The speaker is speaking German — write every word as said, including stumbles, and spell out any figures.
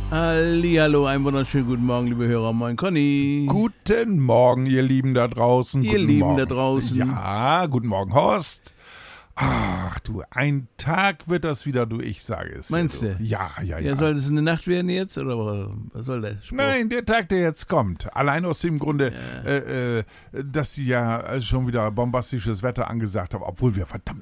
Hallihallo, einen wunderschönen guten Morgen, liebe Hörer. Moin, Conny. Guten Morgen, ihr Lieben da draußen. Ihr guten Lieben Morgen. da draußen. Ja, guten Morgen, Horst. Ach du, ein Tag wird das wieder, du, ich sage es. Meinst dir, du? Ja, ja, ja. Ja, soll das eine Nacht werden jetzt, oder was soll das? Spruch? Nein, der Tag, der jetzt kommt. Allein aus dem Grunde, Ja. äh, äh, dass sie ja schon wieder bombastisches Wetter angesagt haben, obwohl wir verdammt